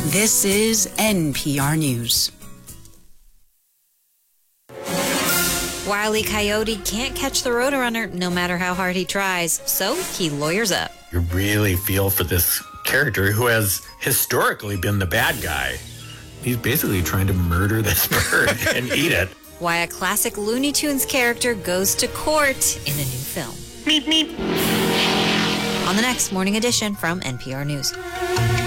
This is NPR News. Wile E. Coyote can't catch the Roadrunner no matter how hard he tries, so he lawyers up. You really feel for this character who has historically been the bad guy. He's basically trying to murder this bird and eat it. Why a classic Looney Tunes character goes to court in a new film. Meep, meep. On the next Morning Edition from NPR News.